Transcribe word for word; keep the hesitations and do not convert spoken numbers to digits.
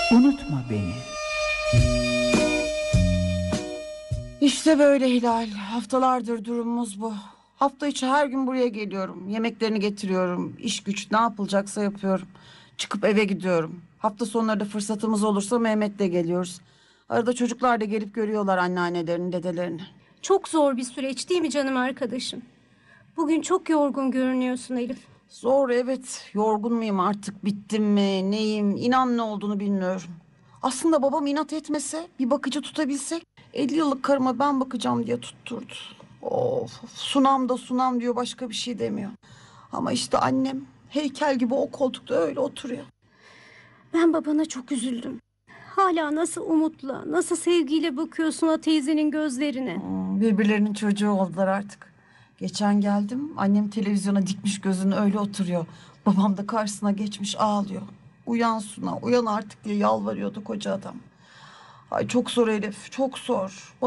Unutma beni. İşte böyle Hilal. Haftalardır durumumuz bu. Hafta içi her gün buraya geliyorum. Yemeklerini getiriyorum. İş güç ne yapılacaksa yapıyorum. Çıkıp eve gidiyorum. Hafta sonları da fırsatımız olursa Mehmet'le geliyoruz. Arada çocuklar da gelip görüyorlar anneannelerini, dedelerini. Çok zor bir süreç değil mi canım arkadaşım? Bugün çok yorgun görünüyorsun Elif. Zor, evet. Yorgun muyum artık, bittim mi, neyim? İnan ne olduğunu bilmiyorum. Aslında babam inat etmese, bir bakıcı tutabilsek, elli yıllık karıma ben bakacağım diye tutturdu. Of, of, sunam da sunam diyor, başka bir şey demiyor. Ama işte annem heykel gibi o koltukta öyle oturuyor. Ben babana çok üzüldüm. Hala nasıl umutla, nasıl sevgiyle bakıyorsun o teyzenin gözlerine. Hmm, birbirlerinin çocuğu oldular artık. Geçen geldim, annem televizyona dikmiş gözünü öyle oturuyor. Babam da karşısına geçmiş ağlıyor. Uyan Suna, uyan artık diye yalvarıyordu koca adam. Ay çok zor Elif, çok zor.